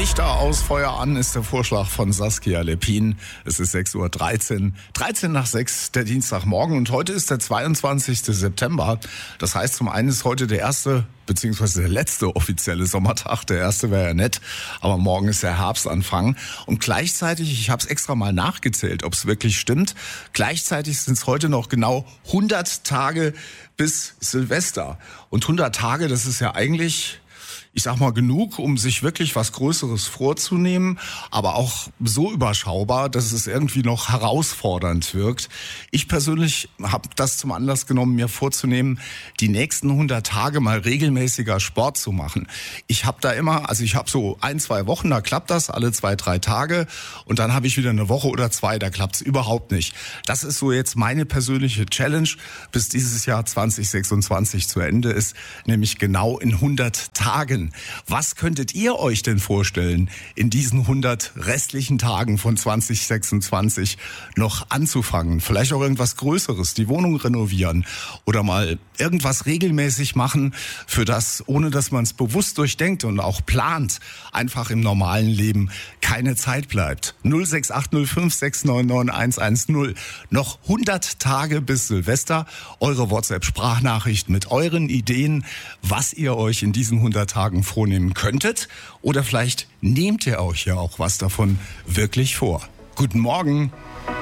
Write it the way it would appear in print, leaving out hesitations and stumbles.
Lichter aus, Feuer an ist der Vorschlag von Saskia Lepin. Es ist 6:13 Uhr, 13 nach 6, der Dienstagmorgen, und heute ist der 22. September. Das heißt, zum einen ist heute der erste beziehungsweise der letzte offizielle Sommertag. Der erste wäre ja nett, aber morgen ist der Herbstanfang. Und gleichzeitig, ich habe es extra mal nachgezählt, ob es wirklich stimmt, gleichzeitig sind es heute noch genau 100 Tage bis Silvester. Und 100 Tage, das ist ja eigentlich, ich sag mal, genug, um sich wirklich was Größeres vorzunehmen, aber auch so überschaubar, dass es irgendwie noch herausfordernd wirkt. Ich persönlich habe das zum Anlass genommen, mir vorzunehmen, die nächsten 100 Tage mal regelmäßiger Sport zu machen. Ich habe da immer, ich habe so 1-2 Wochen, da klappt das, alle 2-3 Tage, und dann habe ich wieder eine Woche oder 2, da klappt's überhaupt nicht. Das ist so jetzt meine persönliche Challenge, bis dieses Jahr 2026 zu Ende ist, nämlich genau in 100 Tagen. Was könntet ihr euch denn vorstellen, in diesen 100 restlichen Tagen von 2026 noch anzufangen? Vielleicht auch irgendwas Größeres, die Wohnung renovieren oder mal irgendwas regelmäßig machen, für das, ohne dass man es bewusst durchdenkt und auch plant, einfach im normalen Leben keine Zeit bleibt. 06805 699 110. Noch 100 Tage bis Silvester. Eure WhatsApp-Sprachnachricht mit euren Ideen, was ihr euch in diesen 100 Tagen vornehmen könntet. Oder vielleicht nehmt ihr euch ja auch was davon wirklich vor. Guten Morgen.